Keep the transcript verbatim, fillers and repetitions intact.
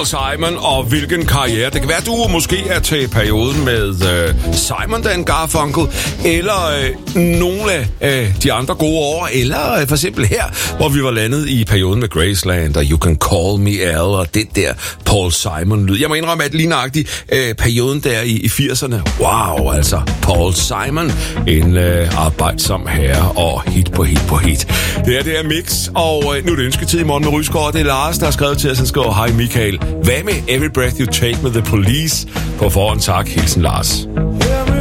Simon, og hvilken karriere. Det kan være, at du måske er til perioden med uh, Simon Dan Garfunkel, eller uh, nogle af uh, de andre gode år, eller uh, for eksempel her, hvor vi var landet i perioden med Graceland, og You Can Call Me Al, og det der Paul Simon-lyd. Jeg må indrømme, at lige nøjagtigt uh, perioden der i, i firserne, wow, altså Paul Simon, en uh, arbejdsom herre, og hit på hit på hit. Det er det her mix, og uh, nu er det ønsketid i morgen med Rysgaard. Det er Lars, der har skrevet til os, han skriver, hej Michael, hvad med Every Breath You Take med The Police? På forhånd tak, hilsen Lars.